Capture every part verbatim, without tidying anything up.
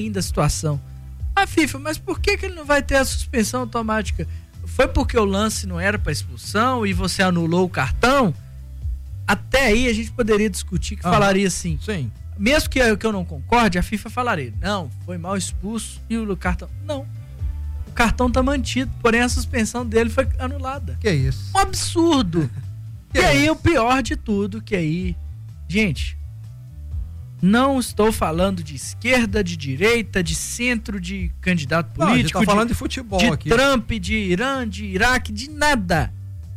da situação. A FIFA, mas por que que ele não vai ter a suspensão automática? Foi porque o lance não era para expulsão e você anulou o cartão? Até aí a gente poderia discutir que ah, falaria assim. Sim. Mesmo que eu, que eu não concorde, a FIFA falaria, não, foi mal expulso e o cartão... Não. O cartão tá mantido, porém a suspensão dele foi anulada. Que isso? Um absurdo. E aí o pior de tudo, que aí... Gente, não estou falando de esquerda, de direita, de centro, de candidato político. Não, a gente tá falando de, de futebol de aqui. De Trump, de Irã, de Iraque, de nada.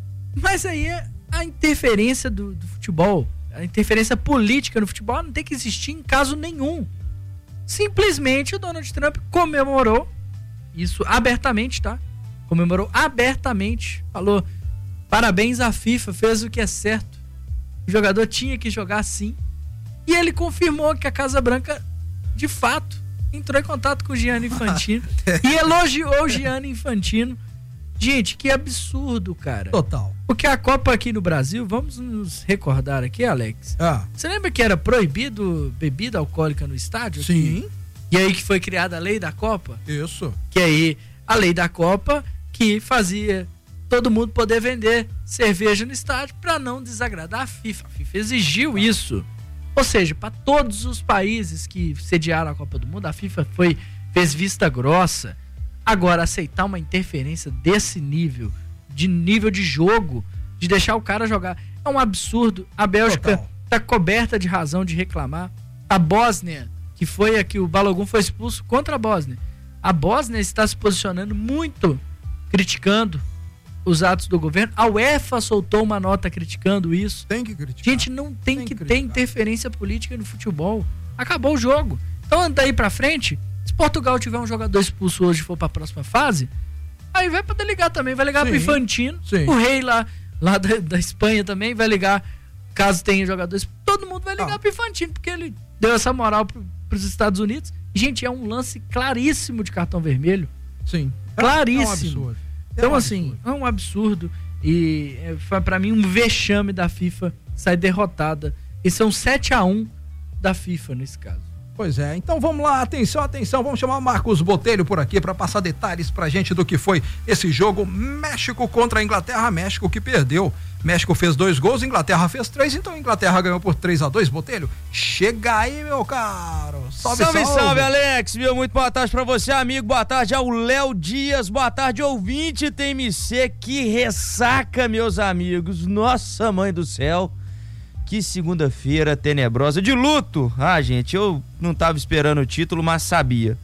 Mas aí é a interferência do, do futebol, a interferência política no futebol não tem que existir em caso nenhum. Simplesmente o Donald Trump comemorou isso abertamente, tá? Comemorou abertamente, falou parabéns à FIFA, fez o que é certo. O jogador tinha que jogar sim. E ele confirmou que a Casa Branca, de fato, entrou em contato com o Gianni Infantino e elogiou o Gianni Infantino. Gente, que absurdo, cara. Total. Porque a Copa aqui no Brasil, vamos nos recordar aqui, Alex. Ah. Você lembra que era proibido bebida alcoólica no estádio? Sim. Aqui? E aí que foi criada a lei da Copa? Isso. Que aí, a lei da Copa que fazia todo mundo poder vender cerveja no estádio para não desagradar a FIFA. A FIFA exigiu isso. Ou seja, para todos os países que sediaram a Copa do Mundo, a FIFA foi, fez vista grossa. Agora, aceitar uma interferência desse nível, de nível de jogo, de deixar o cara jogar, é um absurdo. A Bélgica está coberta de razão de reclamar. A Bósnia, que foi a que o Balogun foi expulso contra a Bósnia. A Bósnia está se posicionando muito, criticando os atos do governo. A UEFA soltou uma nota criticando isso. Tem que criticar. Gente, não tem, tem que, que ter interferência política no futebol. Acabou o jogo. Então, daí pra frente, se Portugal tiver um jogador expulso hoje e for pra próxima fase, aí vai poder ligar também. Vai ligar sim, pro Infantino. Sim. O rei lá, lá da, da Espanha também vai ligar, caso tenha jogador expulso. Todo mundo vai ligar ah. pro Infantino, porque ele deu essa moral pro, pros Estados Unidos. Gente, é um lance claríssimo de cartão vermelho. Sim. Claríssimo. É um absurdo. Então, é um assim, absurdo. é um absurdo e foi pra mim um vexame da FIFA sair derrotada. Esse é um sete a um da FIFA nesse caso. Pois é, então vamos lá, atenção, atenção, vamos chamar o Marcos Botelho por aqui para passar detalhes pra gente do que foi esse jogo México contra a Inglaterra. México que perdeu, México fez dois gols, Inglaterra fez três, então a Inglaterra ganhou por três a dois. Botelho, chega aí, meu caro. Salve, salve, salve, salve, Alex, meu, muito boa tarde pra você, amigo, boa tarde ao Léo Dias, boa tarde, ouvinte T M C, que ressaca, meus amigos, nossa mãe do céu. Que segunda-feira tenebrosa, de luto. Ah, gente, eu não tava esperando o título, mas sabia.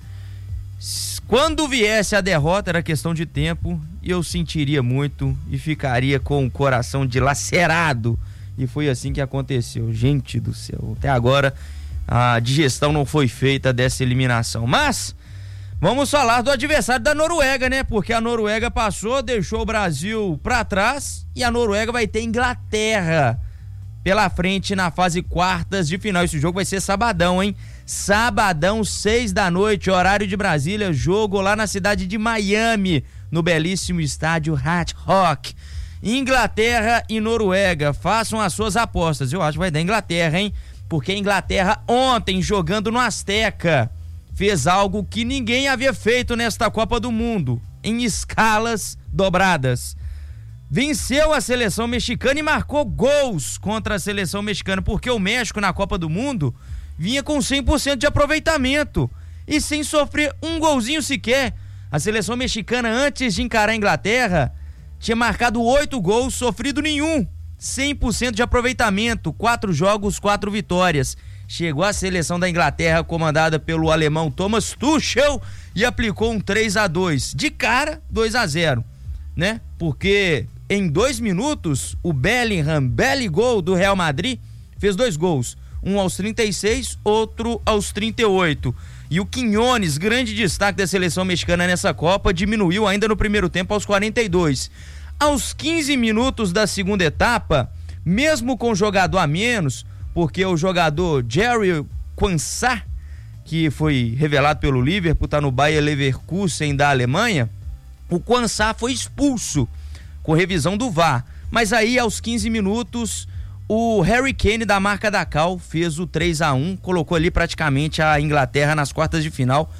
Quando viesse a derrota, era questão de tempo, e eu sentiria muito e ficaria com o coração dilacerado. E foi assim que aconteceu. Gente do céu, até agora a digestão não foi feita dessa eliminação. Mas vamos falar do adversário da Noruega, né? Porque a Noruega passou, deixou o Brasil pra trás, e a Noruega vai ter Inglaterra pela frente na fase quartas de final. Esse jogo vai ser sabadão, hein? Sabadão, seis da noite, horário de Brasília, jogo lá na cidade de Miami, no belíssimo estádio Hard Rock. Inglaterra e Noruega, façam as suas apostas. Eu acho que vai dar Inglaterra, hein? Porque a Inglaterra ontem, jogando no Azteca, fez algo que ninguém havia feito nesta Copa do Mundo, em escalas dobradas. Venceu a seleção mexicana e marcou gols contra a seleção mexicana, porque o México na Copa do Mundo vinha com cem por cento de aproveitamento e sem sofrer um golzinho sequer. A seleção mexicana, antes de encarar a Inglaterra, tinha marcado oito gols, sofrido nenhum, cem por cento de aproveitamento, quatro jogos, quatro vitórias. Chegou a seleção da Inglaterra, comandada pelo alemão Thomas Tuchel, e aplicou um três a dois, de cara dois a zero, né? Porque em dois minutos, o Bellingham, Belligol do Real Madrid, fez dois gols. Um aos trinta e seis, outro aos trinta e oito. E o Quiñones, grande destaque da seleção mexicana nessa Copa, diminuiu ainda no primeiro tempo aos quarenta e dois. Aos quinze minutos da segunda etapa, mesmo com jogador a menos, porque o jogador Jerry Quansah, que foi revelado pelo Liverpool, tá no Bayer Leverkusen da Alemanha, o Quansah foi expulso com revisão do V A R, mas aí aos quinze minutos O Harry Kane da marca da Cal fez o três a um, colocou ali praticamente a Inglaterra nas quartas de final